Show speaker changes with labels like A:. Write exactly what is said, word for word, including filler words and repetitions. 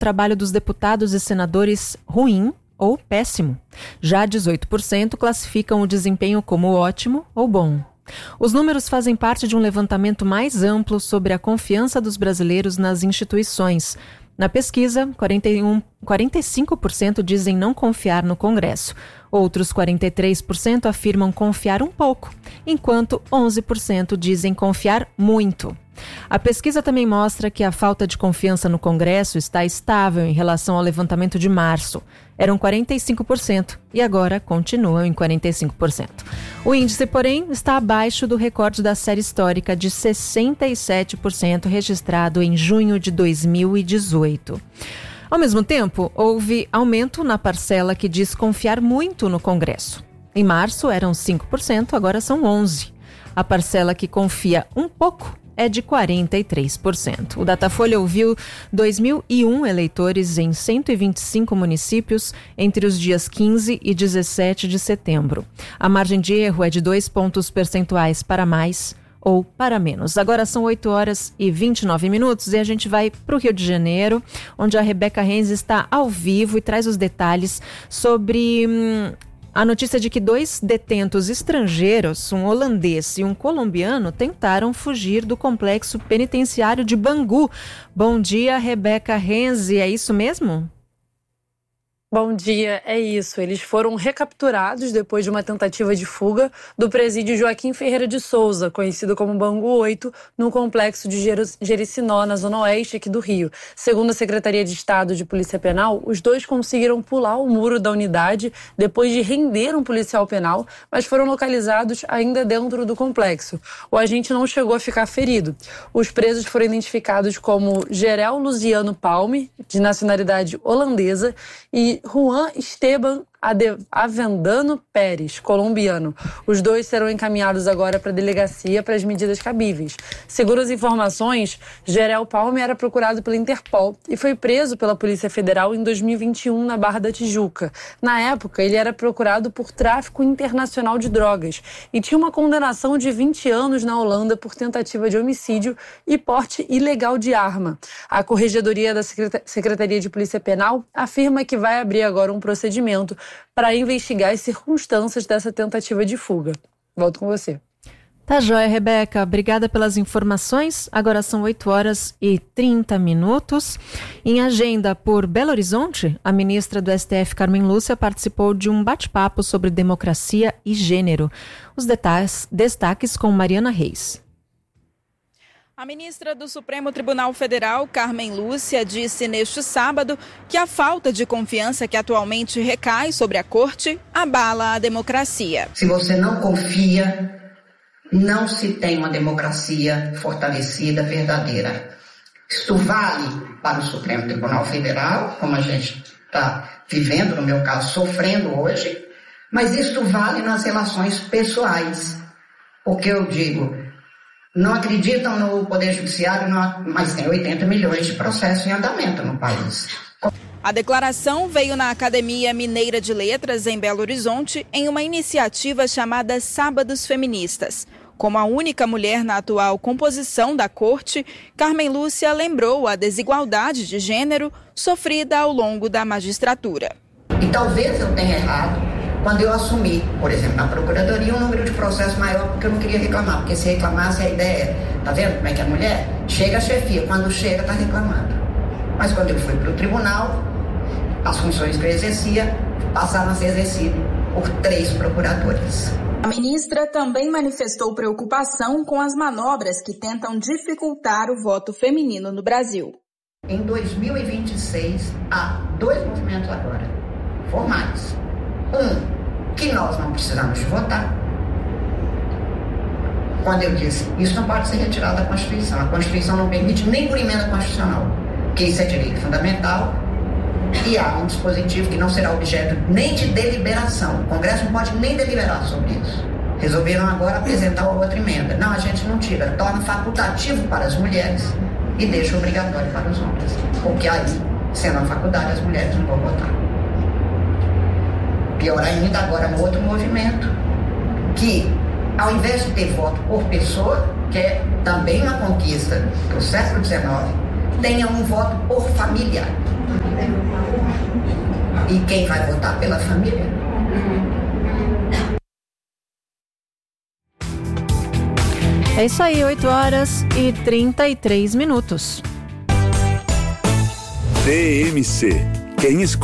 A: trabalho dos deputados e senadores ruim ou péssimo. Já dezoito por cento classificam o desempenho como ótimo ou bom. Os números fazem parte de um levantamento mais amplo sobre a confiança dos brasileiros nas instituições. Na pesquisa, quarenta e um, quarenta e cinco por cento dizem não confiar no Congresso. Outros quarenta e três por cento afirmam confiar um pouco, enquanto onze por cento dizem confiar muito. A pesquisa também mostra que a falta de confiança no Congresso está estável em relação ao levantamento de março. Eram quarenta e cinco por cento e agora continuam em quarenta e cinco por cento. O índice, porém, está abaixo do recorde da série histórica de sessenta e sete por cento registrado em junho de dois mil e dezoito. Ao mesmo tempo, houve aumento na parcela que diz confiar muito no Congresso. Em março eram cinco por cento, agora são onze por cento. A parcela que confia um pouco é de quarenta e três por cento. O Datafolha ouviu dois mil e um eleitores em cento e vinte e cinco municípios entre os dias quinze e dezessete de setembro. A margem de erro é de dois pontos percentuais para mais ou para menos. Agora são oito horas e vinte e nove minutos e a gente vai para o Rio de Janeiro, onde a Rebeca Renzi está ao vivo e traz os detalhes sobre hum, a notícia de que dois detentos estrangeiros, um holandês e um colombiano, tentaram fugir do complexo penitenciário de Bangu. Bom dia, Rebeca Renzi, é isso mesmo?
B: Bom dia, é isso. Eles foram recapturados depois de uma tentativa de fuga do presídio Joaquim Ferreira de Souza, conhecido como Bangu oito, no complexo de Jericinó, na zona oeste aqui do Rio. Segundo a Secretaria de Estado de Polícia Penal, os dois conseguiram pular o muro da unidade depois de render um policial penal, mas foram localizados ainda dentro do complexo. O agente não chegou a ficar ferido. Os presos foram identificados como Gerel Luziano Palme, de nacionalidade holandesa, e Juan Esteban Avendano Pérez, colombiano. Os dois serão encaminhados agora para a delegacia para as medidas cabíveis. Segundo as informações, Gerel Palme era procurado pela Interpol e foi preso pela Polícia Federal em dois mil e vinte e um na Barra da Tijuca. Na época, ele era procurado por tráfico internacional de drogas e tinha uma condenação de vinte anos na Holanda por tentativa de homicídio e porte ilegal de arma. A Corregedoria da Secretaria de Polícia Penal afirma que vai abrir agora um procedimento para investigar as circunstâncias dessa tentativa de fuga. Volto com você.
A: Tá joia, Rebeca. Obrigada pelas informações. Agora são oito horas e trinta minutos. Em agenda por Belo Horizonte, a ministra do S T F, Carmen Lúcia, participou de um bate-papo sobre democracia e gênero. Os detalhes, destaques com Mariana Reis.
C: A ministra do Supremo Tribunal Federal, Carmen Lúcia, disse neste sábado que a falta de confiança que atualmente recai sobre a corte abala a democracia.
D: Se você não confia, não se tem uma democracia fortalecida, verdadeira. Isto vale para o Supremo Tribunal Federal, como a gente está vivendo, no meu caso, sofrendo hoje, mas isto vale nas relações pessoais. Porque eu digo, não acreditam no Poder Judiciário, não, mas tem oitenta milhões de processos em andamento no país.
C: A declaração veio na Academia Mineira de Letras, em Belo Horizonte, em uma iniciativa chamada Sábados Feministas. Como a única mulher na atual composição da corte, Carmen Lúcia lembrou a desigualdade de gênero sofrida ao longo da magistratura.
D: E talvez eu tenha errado quando eu assumi, por exemplo, na Procuradoria, um número de processos maior, porque eu não queria reclamar, porque se reclamasse a ideia é, tá vendo como é que é a mulher? Chega a chefia, quando chega tá reclamando. Mas quando eu fui para o tribunal, as funções que eu exercia passaram a ser exercidas por três procuradores.
C: A ministra também manifestou preocupação com as manobras que tentam dificultar o voto feminino no Brasil.
D: Em dois mil e vinte e seis, há dois movimentos agora, formais. Um, que nós não precisamos de votar. Quando eu disse, isso não pode ser retirado da Constituição. A Constituição não permite nem por emenda constitucional, que isso é direito fundamental, e há um dispositivo que não será objeto nem de deliberação. O Congresso não pode nem deliberar sobre isso. Resolveram agora apresentar uma outra emenda. Não, a gente não tira, torna facultativo para as mulheres e deixa obrigatório para os homens. Porque aí, sendo a faculdade, as mulheres não vão votar. Pior ainda agora no outro movimento, que ao invés de ter voto por pessoa, que é também uma conquista do século dezenove, tenha um voto por família. E quem vai votar pela família?
A: É isso aí, oito horas e trinta e três minutos.
E: T M C. Quem escuta